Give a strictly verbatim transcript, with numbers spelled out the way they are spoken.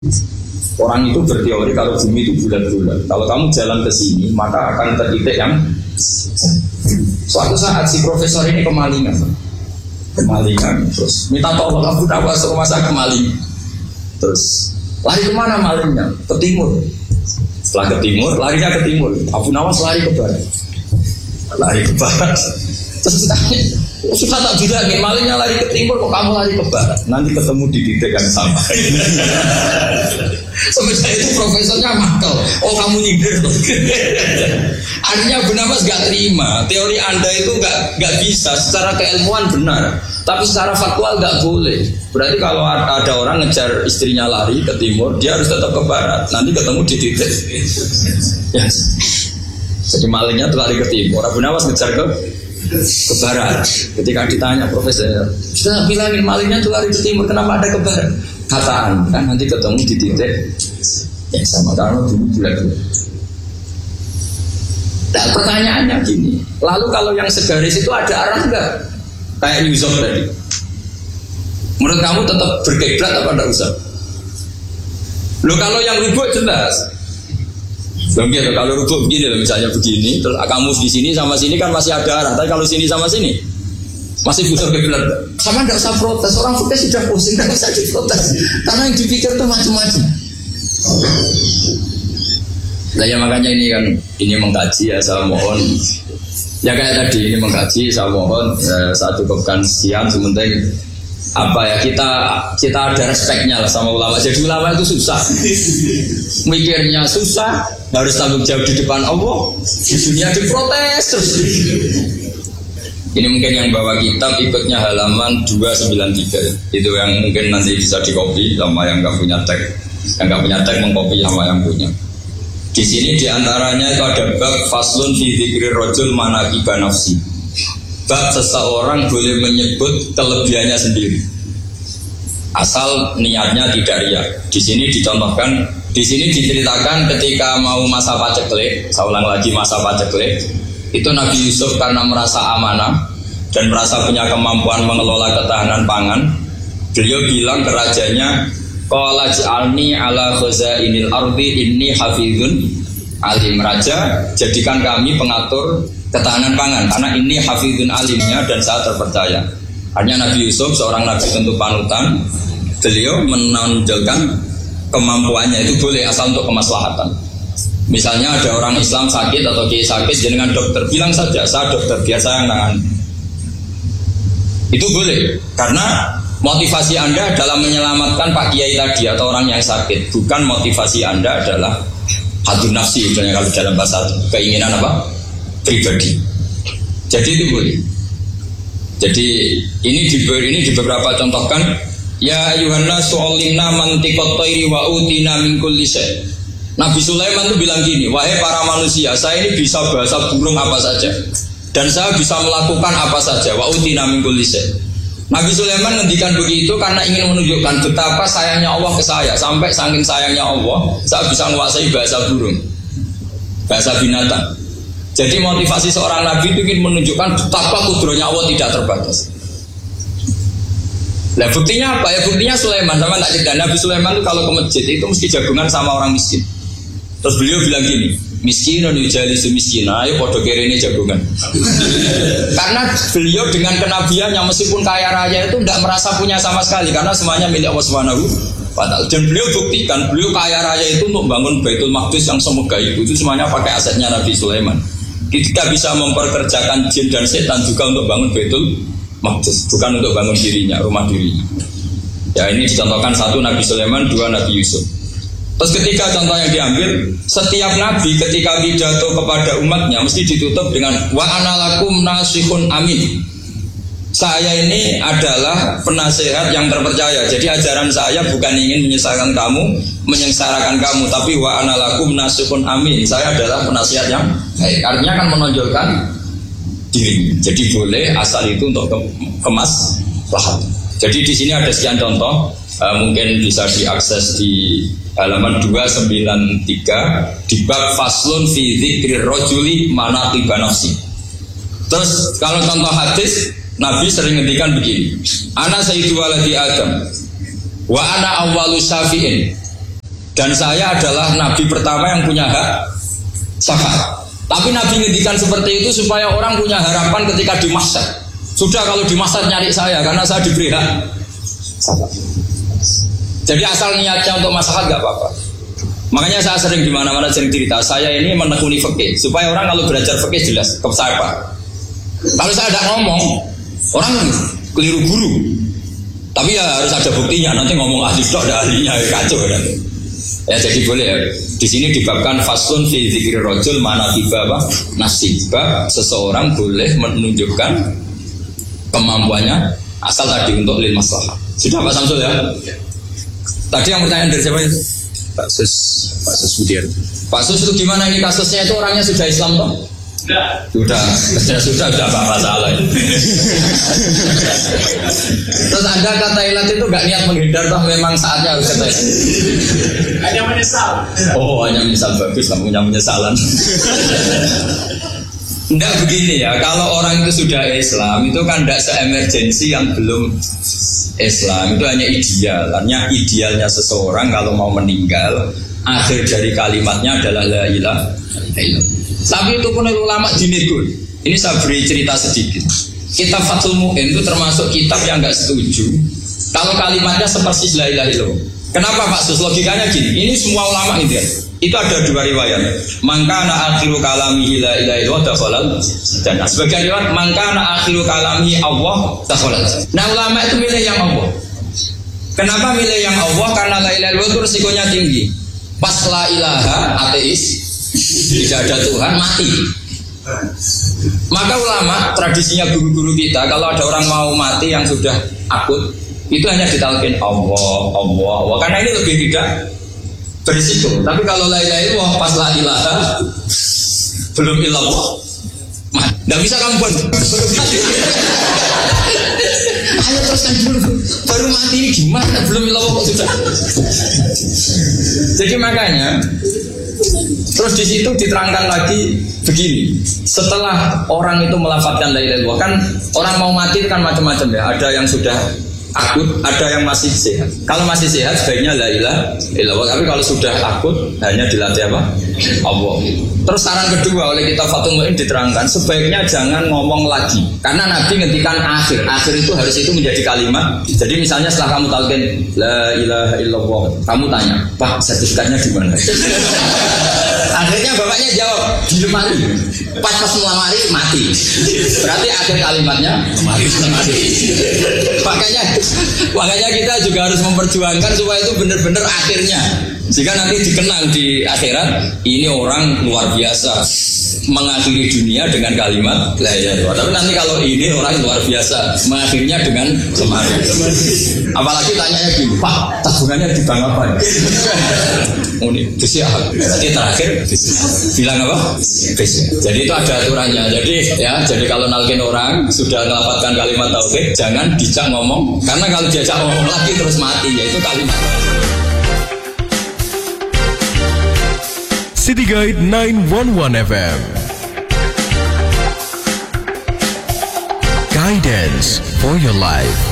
Orang itu berteori kalau bumi itu bulat-bulat. Kalau kamu jalan ke sini, maka akan ke titik yang suatu saat si profesor ini kemalingan, kemalingan, terus minta tolong Abu Nawas rumah saya kemaling. Terus lari kemana malingnya? Ke timur. Setelah ke timur, larinya ke timur. Abu Nawas lari ke barat, lari ke barat. Terus ditanya, susah tak bilangin malingnya lari ke timur, kok kamu lari ke barat? Nanti ketemu di titik yang sama. Sebenarnya itu profesornya makel. Oh kamu nyindir. Artinya Abu Nawas gak terima teori anda itu gak, gak bisa. Secara keilmuan benar, tapi secara faktual gak boleh. Berarti kalau ada orang ngejar istrinya lari ke timur, dia harus tetap ke barat. Nanti ketemu di titik yes. Jadi malingnya tuh lari ke timur, Abu Nawas ngejar ke ke barat. Ketika ditanya profesor, sudah bilangin malingnya tuh lari ke timur, kenapa ada ke barat? Kataan kan nanti ketemu di titik yang sama karena dulu bulat. Nah pertanyaannya gini, lalu kalau yang segaris itu ada arah enggak? Kayak Yusuf tadi. Menurut kamu tetap berkiblat apa enggak usah? Loh kalau yang rubuk jelas. Mungkin kalau rubuk begini loh, misalnya begini, terus kamu di sini sama sini kan masih ada arah, tapi kalau sini sama sini masih pusat kiblat. Sama enggak usah protes, orang protes sudah pusing, enggak usah diprotes. Karena yang dipikir itu macam-macam. Nah ya makanya ini kan, ini mengkaji ya, saya mohon. Ya kayak tadi, ini mengkaji, saya mohon ya, saya cukupkan sekian, sementing apa ya, kita kita ada respeknya lah sama ulama. Jadi ulama itu susah, mikirnya susah, harus tanggung jawab di depan Allah, di dunia diprotes terus. Ini mungkin yang bawa kitab ikutnya halaman dua sembilan tiga. Itu yang mungkin nanti bisa dikopi sama yang nggak punya tag. Yang nggak punya tag mengkopi sama yang punya. Di sini diantaranya itu ada bab faslun fi dzikri rajul manaqiba nafsi. Bab seseorang boleh menyebut kelebihannya sendiri, asal niatnya tidak riya. Di sini dicontohkan, di sini diceritakan ketika mau masa paceklik. Saya ulang lagi, masa paceklik. Itu Nabi Yusuf karena merasa amanah dan merasa punya kemampuan mengelola ketahanan pangan, beliau bilang ke rajanya, qala ja'alni ala khazainil ardi inni hafizun alim. Raja, jadikan kami pengatur ketahanan pangan karena ini hafizun alimnya dan saya terpercaya. Hanya Nabi Yusuf seorang nabi tentu panutan, beliau menonjolkan kemampuannya itu boleh asal untuk kemaslahatan. Misalnya ada orang Islam sakit atau kiai sakit, jenengan dokter, bilang saja saya dokter, biar saya yang nangani. Itu boleh, karena motivasi Anda adalah menyelamatkan Pak Kiai tadi atau orang yang sakit, bukan motivasi Anda adalah hadu nafsi, misalnya kalau dalam bahasa keinginan apa? Pribadi. Jadi itu boleh. Jadi ini di ini di beberapa contohkan, ya ayuhanna su'alimna mantiqat thairi wa utina min kulli syai'. Nabi Sulaiman itu bilang gini, wahai para manusia, saya ini bisa bahasa burung apa saja dan saya bisa melakukan apa saja. Wa utina min kulli syai'. Nabi Sulaiman ngendikan begitu karena ingin menunjukkan betapa sayangnya Allah ke saya. Sampai saking sayangnya Allah, saya bisa menguasai bahasa burung, bahasa binatang. Jadi motivasi seorang nabi itu ingin menunjukkan betapa kudronya Allah tidak terbatas. Nah buktinya apa ya? Buktinya Sulaiman, sama tak cerita, Nabi Sulaiman itu kalau ke masjid itu mesti jagungan sama orang miskin. Terus beliau bilang gini, miskin dan jalisu miskin, ayo podo kere ini jagungan. Karena beliau dengan kenabiannya meskipun kaya raya itu tidak merasa punya sama sekali, karena semuanya milik Allah Subhanahu wa Ta'ala. Dan beliau buktikan, beliau kaya raya itu untuk bangun Baitul Maqdis yang semegah itu, itu semuanya pakai asetnya Nabi Sulaiman. Kita bisa memperkerjakan jin dan setan juga untuk bangun Baitul Maqdis, bukan untuk bangun dirinya, rumah dirinya. Ya ini dicontohkan satu Nabi Sulaiman, dua Nabi Yusuf. Terus ketika contoh yang diambil, setiap nabi ketika pidato kepada umatnya mesti ditutup dengan wa analakum nasihun amin. Saya ini adalah penasehat yang terpercaya. Jadi ajaran saya bukan ingin menyesatkan kamu, menyengsarakan kamu, tapi wa analakum nasihun amin. Saya adalah penasehat yang baik. Artinya kan menonjolkan diri. Jadi boleh asal itu untuk kemas lahat. Jadi di sini ada sekian contoh, uh, mungkin bisa diakses di halaman dua sembilan tiga di bab faslun fi dzikri rajuli manaqiba nafsi. Terus kalau contoh hadis, Nabi sering ngendikan begini, ana sayyidu waladi Adam wa ana awwalu syafi'in Dan saya adalah nabi pertama yang punya hak syafaat. Tapi Nabi ngendikan seperti itu supaya orang punya harapan ketika di mahsyar. Sudah kalau di mahsyar nyari saya karena saya diberi hak syafaat. Jadi asal niatnya untuk maslahat gak apa-apa. Makanya saya sering di mana-mana sering cerita, saya ini menekuni fikih supaya orang kalau belajar fikih jelas ke saya Pak. Kalau saya tidak ngomong, orang keliru guru. Tapi ya harus ada buktinya. Nanti ngomong ahli dok, ada ahlinya kacau kan. Ya jadi boleh ya. Di sini dibabkan fasun fi dzikri rajul mana tiba apa nasibah, seseorang boleh menunjukkan kemampuannya asal tadi untuk lil maslahah. Sudah Pak Samsul ya? Tadi yang pertanyaan dari siapa itu? Pak Sus, Pak Sus Budiar. Pak Sus itu gimana ini kasusnya itu orangnya sudah Islam toh? Sudah. Sudah, sudah, sudah, sudah apa masalah itu. Terus Anda ke Thailand itu gak niat menghindar toh memang saatnya harus ke Thailand. Hanya menyesal. Oh, hanya menyesal, bagus, kamu punya penyesalan. Enggak begini ya, kalau orang itu sudah Islam itu kan tidak se-emergensi yang belum Islam. Itu hanya ideal. Hanya idealnya seseorang kalau mau meninggal, akhir dari kalimatnya adalah la ilaha illallah. Tapi itu pun ulama dinego. Ini saya beri cerita sedikit. Kitab Fathul Mu'in itu termasuk kitab yang enggak setuju kalau kalimatnya seperti la ilaha illallah. Kenapa Pak Sus? Logikanya gini, ini semua ulama gitu ya. Itu ada dua riwayat. Mangkana akhiru kalamihi la ilaha illallah dakhalal jannah. Sebagai riwayat mangkana akhiru kalamihi Allah dakhalal jannah. Nah ulama itu milih yang Allah. Kenapa milih yang Allah? Karena la ilaha illallah itu resikonya tinggi. Pas la ilaha ateis, tidak ada Tuhan, mati. Maka ulama tradisinya guru-guru kita kalau ada orang mau mati yang sudah akut itu hanya ditalkin Allah, Allah, Allah. Karena ini lebih tidak berisiko. Tapi kalau la ilaha illallah pas la ilaha belum illallah, tidak bisa kamu buat. Ayo teruskan dulu. Baru mati ini gimana? Belum illallah kok sudah. Jadi makanya terus di situ diterangkan lagi begini. Setelah orang itu melafadzkan la ilaha illallah, kan orang mau mati kan macam-macam ya. Ada yang sudah akut, ada yang masih sehat. Kalau masih sehat sebaiknya la ilaha illallah. Tapi kalau sudah akut hanya dilatih apa? Allah. Terus saran kedua oleh kitab Fathul Mu'in diterangkan sebaiknya jangan ngomong lagi. Karena Nabi ngendikan akhir. Akhir itu harus itu menjadi kalimat. Jadi misalnya setelah kamu talqin la ilaha illallah, kamu tanya, "Pak, sertifikatnya di mana?" Akhirnya bapaknya jawab, "Di lemari." Pas pas melamari mati. Berarti akhir kalimatnya mati. Makanya makanya kita juga harus memperjuangkan supaya itu benar-benar akhirnya. Jika nanti dikenang di akhirat, ini orang luar biasa mengakhiri dunia dengan kalimat la ilaha illallah. Tapi nanti kalau ini orang luar biasa mengakhirinya dengan lemari. Apalagi tanyanya gini, "Pak, tabungannya di bank apa ya?" Oh ini besi apa? Berarti terakhir bilang apa? Besi. Jadi itu ada aturannya. Jadi ya, jadi kalau nalkin orang sudah melafadzkan kalimat tauhid, jangan dijak ngomong. Karena kalau diajak ngomong lagi terus mati, yaitu kalimat. City Guide nine one one F M. Guidance for your life.